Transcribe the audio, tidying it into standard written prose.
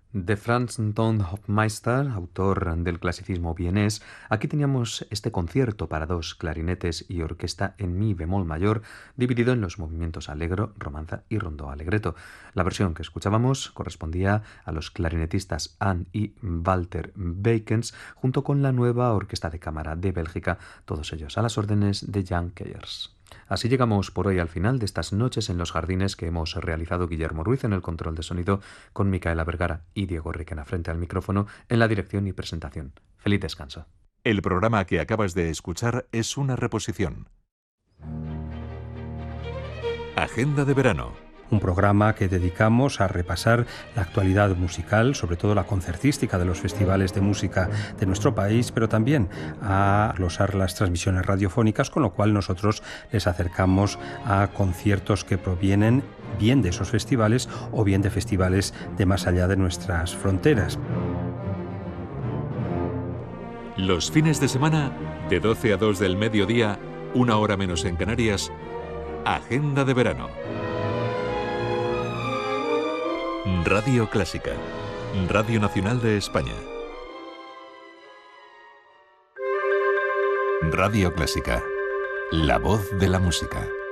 De Franz Anton Hofmeister, autor del clasicismo vienés, aquí teníamos este concierto para dos clarinetes y orquesta en mi bemol mayor, dividido en los movimientos allegro, romanza y rondó allegretto. La versión que escuchábamos correspondía a los clarinetistas Anne y Walter Beikens, junto con la nueva Orquesta de Cámara de Bélgica, todos ellos a las órdenes de Jan Keyers. Así llegamos por hoy al final de estas noches en los jardines que hemos realizado Guillermo Ruiz en el control de sonido, con Micaela Vergara y Diego Riquena frente al micrófono en la dirección y presentación. Feliz descanso. El programa que acabas de escuchar es una reposición. Agenda de verano. Un programa que dedicamos a repasar la actualidad musical, sobre todo la concertística de los festivales de música de nuestro país, pero también a glosar las transmisiones radiofónicas, con lo cual nosotros les acercamos a conciertos que provienen bien de esos festivales o bien de festivales de más allá de nuestras fronteras. Los fines de semana, de 12 a 2 del mediodía, 1 hora menos en Canarias, Agenda de verano. Radio Clásica, Radio Nacional de España. Radio Clásica, la voz de la música.